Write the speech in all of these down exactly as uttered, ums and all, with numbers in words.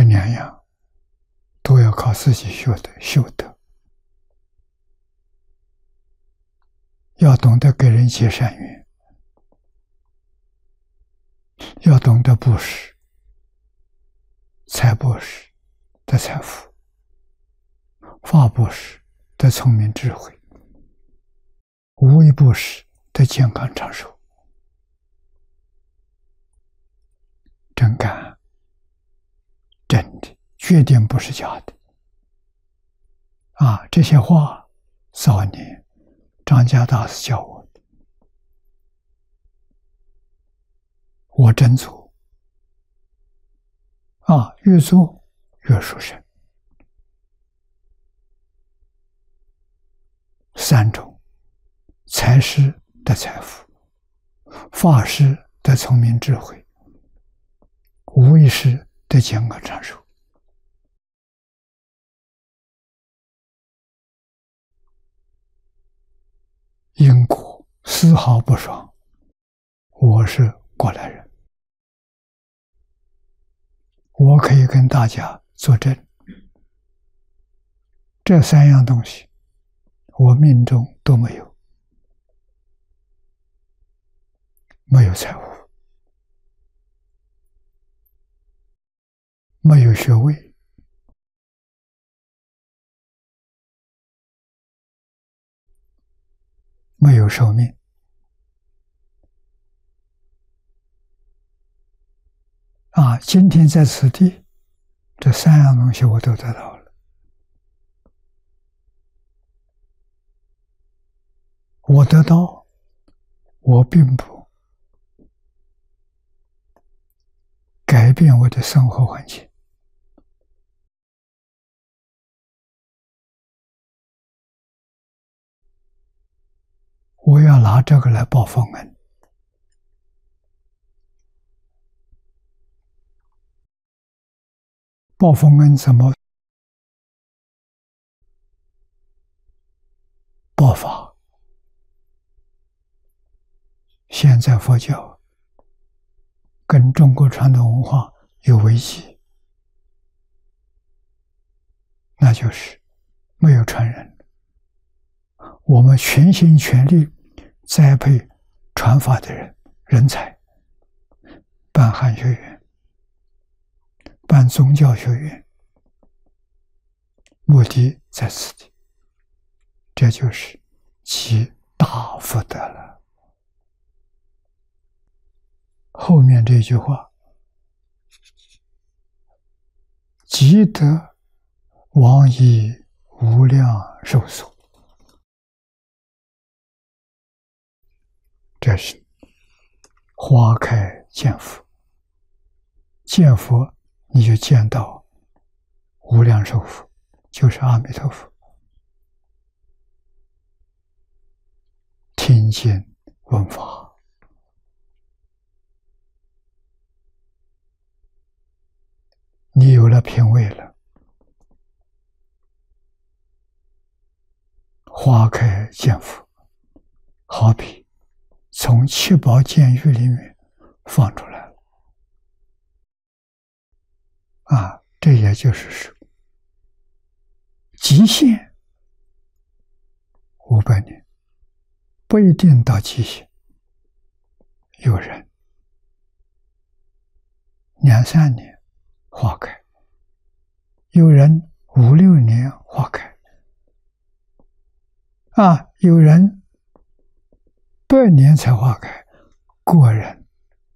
两样都要靠自己修的修德，要懂得给人结善缘，要懂得布施，财布施的财富，法布施的聪明智慧，无为布施的健康长寿。真干，真的，绝对不是假的。啊，这些话早年张家大师教我的，我真做。啊，越做越殊胜。三种：财施的财富，法施的聪明智慧，无为施的健康长寿。因果丝毫不爽。我是过来人，我可以跟大家作证，这三样东西我命中都没有。没有财富，没有学位，没有寿命。啊，今天在此地，这三样东西我都得到了。我得到，我并不改变我的生活环境。我要拿这个来报佛恩。报佛恩怎么报法？现在佛教跟中国传统文化有危机，那就是没有传人。我们全心全力栽培传法的人人才，办汉学院，办宗教学院，目的在此地，这就是积大福德了。后面这句话，积德往以无量寿所，这是花开见佛，见佛你就见到无量寿佛，就是阿弥陀佛。听经闻法，你有了品位了，花开见佛，好比从七宝监狱里面放出来了。啊，这也就是说，极限五百年，不一定到极限。有人两三年花开，有人五六年花开，啊，有人百年才花开，个人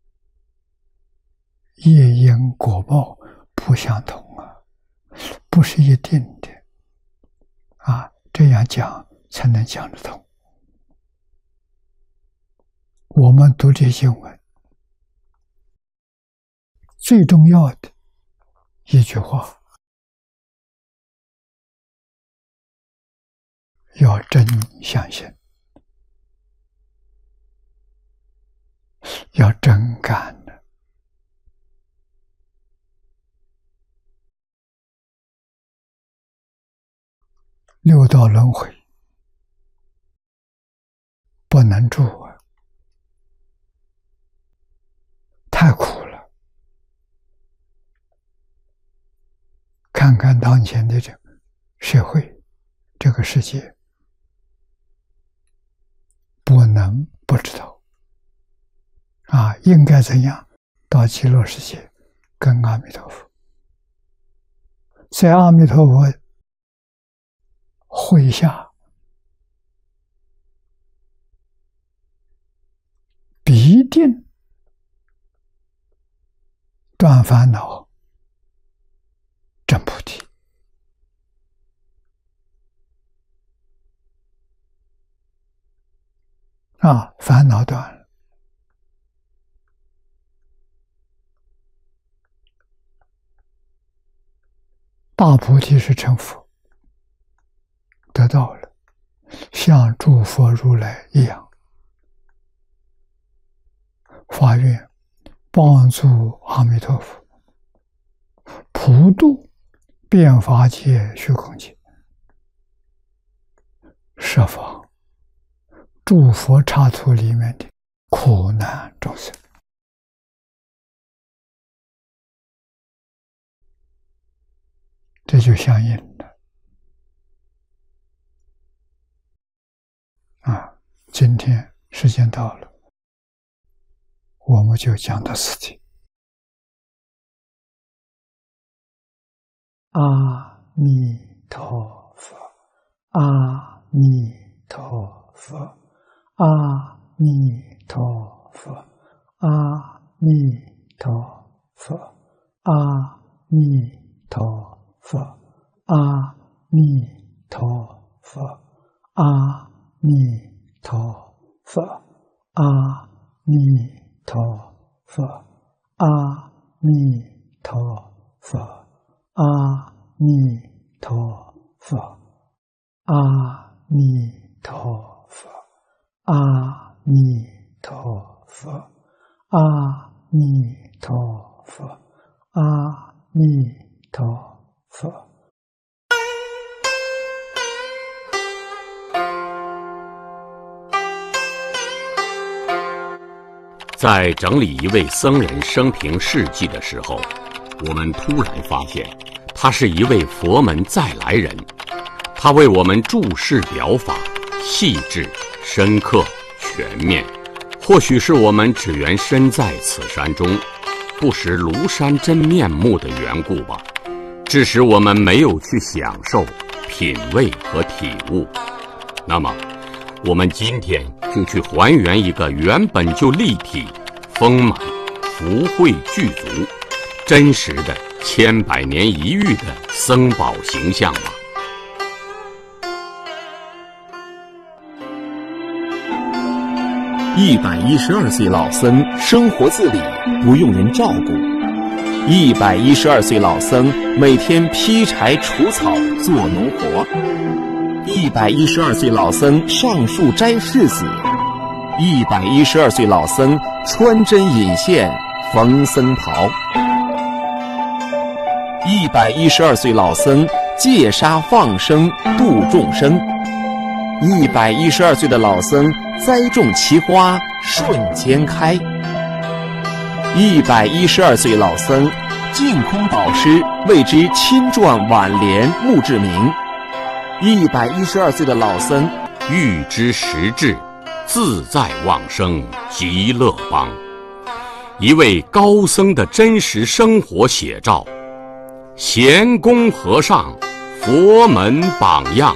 业因果报不相同啊，不是一定的啊，这样讲才能讲得通。我们读这些经文，最重要的一句话，要真相信，要真干的。六道轮回不能住啊，太苦了。 看当前的这个社会，这个世界，不能不知道啊，应该怎样到极乐世界跟阿弥陀佛，在阿弥陀佛会下必定断烦恼证菩提。啊，烦恼断了，大菩提是成佛，得到了，像诸佛如来一样，发愿帮助阿弥陀佛普度遍法界虚空界，设法诸佛刹土里面的苦难众生。这就相应了啊！今天时间到了，我们就讲到此地。阿弥陀佛，阿弥陀佛，阿弥陀佛，阿弥陀佛，阿弥陀佛，阿弥陀佛，阿弥陀佛，阿弥陀佛，阿弥陀佛，阿弥陀佛，阿弥陀佛，阿弥陀佛，阿弥陀佛，阿弥陀佛。 在整理一位僧人生平事迹的时候，我们突然发现，他是一位佛门再来人。他为我们注释表法，细致、深刻、全面。或许是我们只缘身在此山中，不识庐山真面目的缘故吧，致使我们没有去享受、品味和体悟。那么，我们今天就去还原一个原本就立体、丰满、福慧具足、真实的千百年一遇的僧宝形象吧。 一百一十二岁老僧生活自理，不用人照顾。一百一十二岁老僧每天劈柴除草做农活。一百一十二岁老僧上树摘柿子。一百一十二岁老僧穿针引线缝僧袍。一百一十二岁老僧戒杀放生度众生。一百一十二岁的老僧栽种奇花瞬间开。一百一十二岁老僧净空导师为之亲撰挽联墓志铭。一百一十二岁的老僧欲知实质，自在往生极乐邦。一位高僧的真实生活写照，贤公和尚佛门榜样。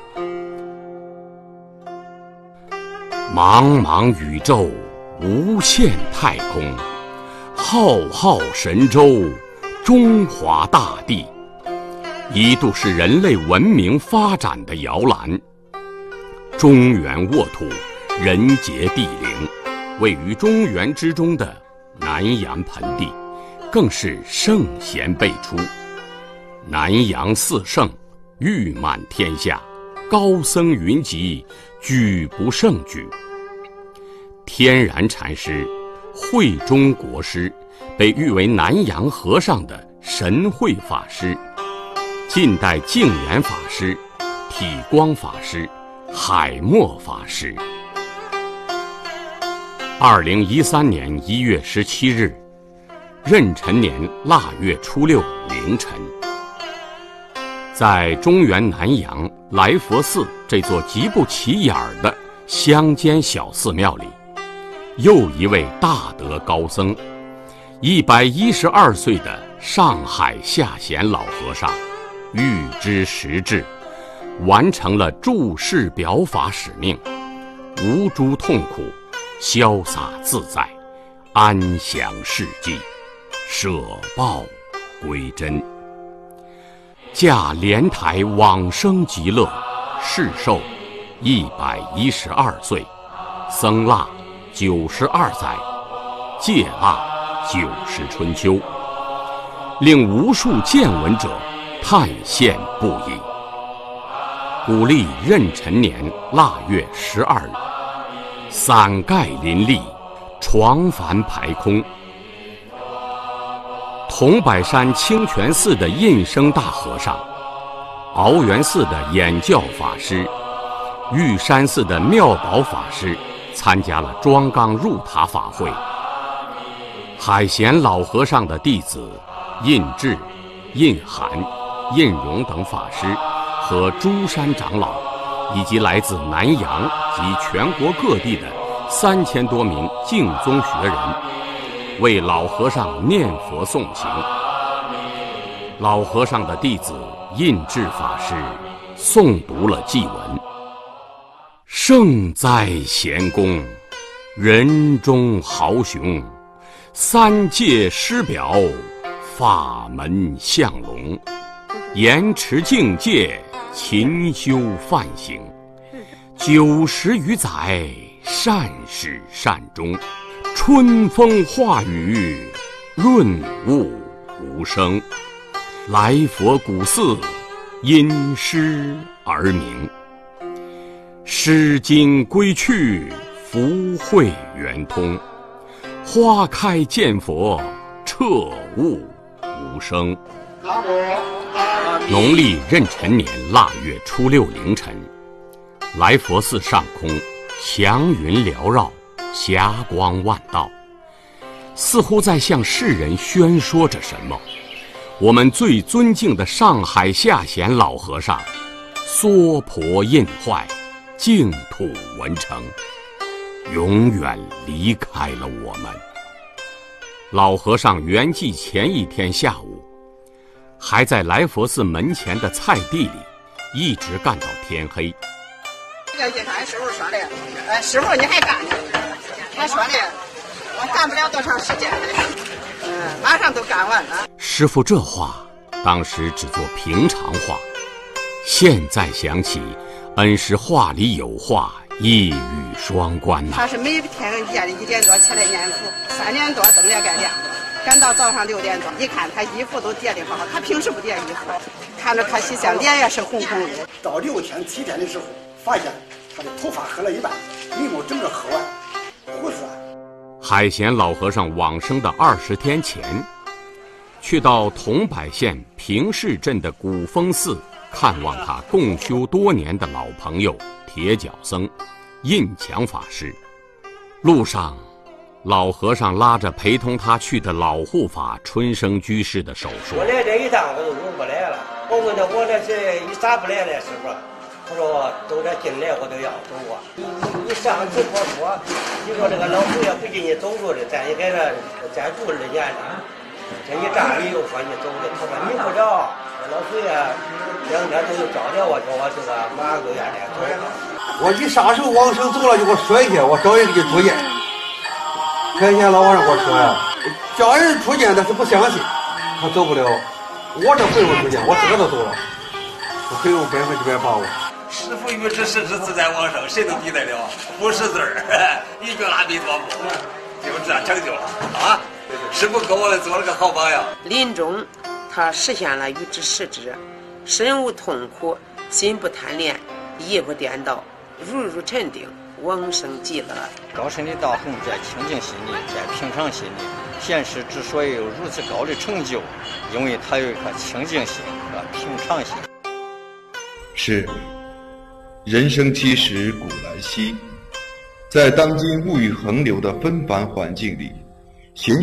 茫茫宇宙，无限太空，浩浩神州，中华大地，一度是人类文明发展的摇篮。中原沃土，人杰地灵，位于中原之中的南阳盆地，更是圣贤辈出。南阳四圣，誉满天下，高僧云集，举不胜举。天然禅师、慧中国师被誉为南洋和尚的神慧法师，近代净言法师、体光法师、海默法师。二零一三年一月十七日，壬辰年腊月初六凌晨， 在中原南阳来佛寺这座极不起眼的乡间小寺庙里，又一位大德高僧，一百一十二岁的上海下贤老和尚，预知时至，完成了注释表法使命，无诸痛苦，潇洒自在，安详世际，舍报归真。驾莲台往生极乐，世寿一百一十二岁，僧腊九十二载，戒腊九十春秋，令无数见闻者叹羡不已。古历壬辰年腊月十二日，伞盖林立，床幡排空。桐柏山清泉寺的印生大和尚，鳌源寺的演教法师，玉山寺的妙宝法师参加了庄纲入塔法会。海贤老和尚的弟子印智、印涵、印荣等法师和诸山长老，以及来自南洋及全国各地的三千多名净宗学人，为老和尚念佛诵行。老和尚的弟子印智法师诵读了祭文：圣哉贤公，人中豪雄，三界师表，法门相隆，严持境界，勤修梵行，九十余载，善始善终，春风化雨，润物无声。来佛古寺，因诗而名。诗经归去，福慧圆通。花开见佛，彻悟无声。农历壬辰年腊月初六凌晨，来佛寺上空祥云缭绕，霞光万道，似乎在向世人宣说着什么。我们最尊敬的上海下贤老和尚娑婆印坏，净土文成，永远离开了我们。老和尚圆寂前一天下午，还在来佛寺门前的菜地里一直干到天黑。 这个俺师傅说的，呃，师傅你还干呢？他说的，我干不了多长时间的，嗯，马上都干完了。 师傅这话当时只做平常话，现在想起，恩师话里有话，一语双关呐、啊。 他是每天夜里一点多起来念佛，三点多灯也该亮了，赶到早上六点钟，一看他衣服都叠得好，他平时不叠衣服，看着可喜相，脸也是红红的。 到六天七天的时候，发现他的头发黑了一半，眉毛整个黑完，胡子。 海贤老和尚往生的二十天前，去到桐柏县平市镇的古峰寺看望他共修多年的老朋友铁脚僧印强法师。路上，老和尚拉着陪同他去的老护法春生居士的手说：“ 我来这一趟我都用不来了。我问他我这是一咋不来了，师傅？他说都这进来我都要走啊。你你你上次我说，你说这个老佛爷不进你走路的，咱也给他再住二年的。这一站里又说你走的，他说你不着，老佛爷两天都找着我，叫我这个马上都要来走。 我一撒手往生走了，就给我摔下，我找人给出见。开前老和尚给我说呀，叫人出见他是不相信，他走不了。我这回我出见，我自个都走了，我很有百分之百把握。 师父预知时至自在往生，谁能比得了？不识字儿，一句阿弥陀佛，就这样成就了啊！师父给我们做了个好榜样。 临终，他实现了预知时至，身无痛苦，心不贪恋，意不颠倒，如如沉定，往生极乐。 高深的道行在清净心里，在平常心里。贤师之所以有如此高的成就，因为他有一颗清净心和平常心。 是。人生七十古来稀，在当今物欲横流的纷繁环境里，闲